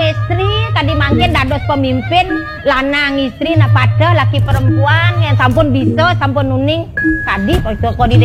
istri tadi mangkin dados pemimpin lanang istri nah pada laki perempuan yang sampun bisa sampun nuning tadi kok di